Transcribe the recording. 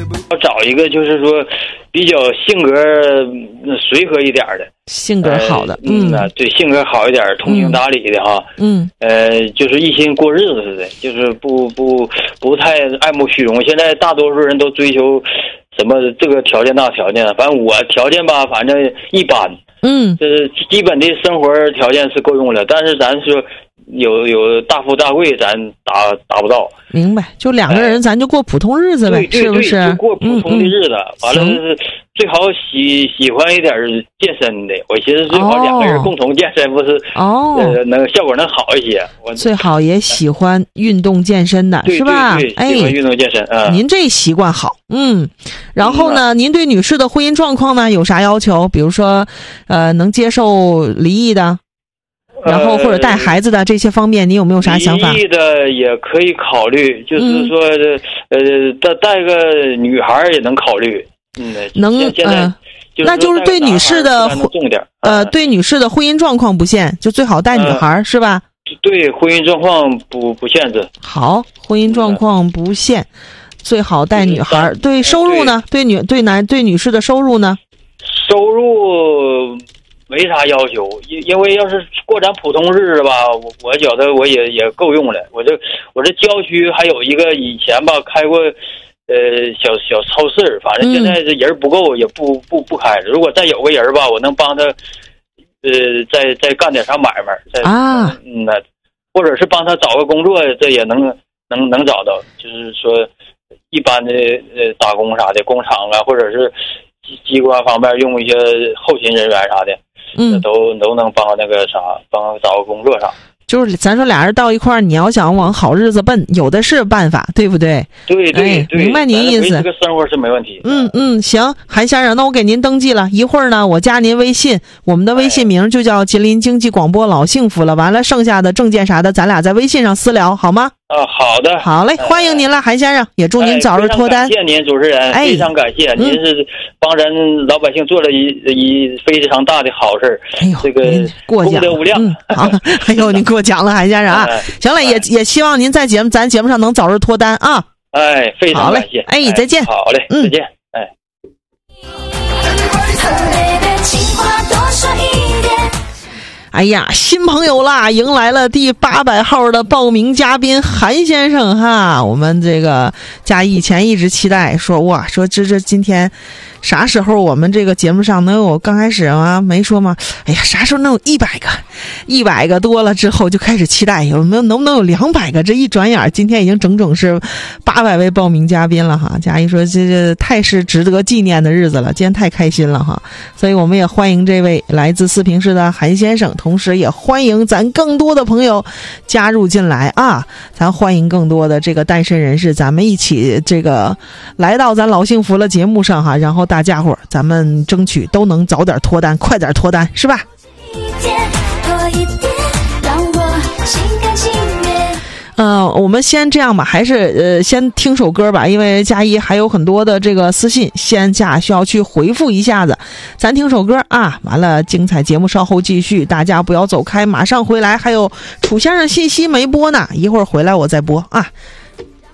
要找一个就是说比较性格随和一点的， 性格好的， 对，性格好一点，通情达理的哈，就是一心过日子似的，就是不太爱慕虚荣。现在大多数人都追求什么这个条件那条件，反正我条件吧，反正一般，就是基本的生活条件是够用了，但是咱说有大富大贵，咱达不到。 明白，就两个人咱就过普通日子呗， 对， 是不是？ 就过普通的日子，完了最好喜欢一点健身的。我寻思最好两个人共同健身，不是能效果能好一些。 最好也喜欢运动健身的，是吧？ 对，喜欢运动健身。 您这习惯好，然后呢，您对女士的婚姻状况呢有啥要求？比如说，能接受离异的？然后或者带孩子的这些方面，你有没有啥想法？ 离异的也可以考虑，就是说，带个女孩也能考虑。 那就是对女士的对女士的婚姻状况不限，就最好带女孩，是吧？ 对，婚姻状况不限制。 好，婚姻状况不限，最好带女孩。对收入呢？对女士的收入呢？ 收入没啥要求，因为要是过咱普通日子吧，我觉得我也够用了。我这郊区还有一个以前吧开过小超市，反正现在这人不够也不开了。如果再有个人吧，我能帮他再干点啥买卖或者是帮他找个工作，这也能找到。就是说一般的打工啥的，工厂啊，或者是机关方面用一些后勤人员啥的。都能帮那个啥，帮找个工作啥。 就是咱说俩人到一块儿，你要想往好日子奔，有的是办法，对不对？ 对， 明白您意思。 这个生活是没问题。 行，韩先生，那我给您登记了，一会儿呢，我加您微信，我们的微信名就叫吉林经济广播老幸福了。完了，剩下的证件啥的，咱俩在微信上私聊，好吗？ 好的， 好嘞，欢迎您了，韩先生，也祝您早日脱单。 谢谢您，主持人，非常感谢，您是帮咱老百姓做了一非常大的好事。这个功德无量。 好，您过奖了，韩先生啊。行了，也希望您在咱节目上能早日脱单啊。 非常感谢。 再见。 好嘞，再见。 哎呀，新朋友啦，迎来了第800号的报名嘉宾韩先生哈。我们这个嘉义以前一直期待说，哇，说这今天啥时候我们这个节目上能有，刚开始啊没说吗？哎呀，啥时候能有100个多了之后就开始期待能不能有200个？这一转眼今天已经整是800位报名嘉宾了哈。嘉义说这太是值得纪念的日子了，今天太开心了哈。所以我们也欢迎这位来自四平市的韩先生，同时也欢迎咱更多的朋友加入进来啊！咱欢迎更多的这个单身人士，咱们一起这个来到咱老幸福了节目上哈，然后大家伙咱们争取都能早点脱单，快点脱单，是吧？我们先这样吧，还是先听首歌吧，因为嘉一还有很多的这个私信需要去回复一下子，咱听首歌啊，完了精彩节目稍后继续，大家不要走开，马上回来，还有楚先生信息没播呢，一会儿回来我再播啊。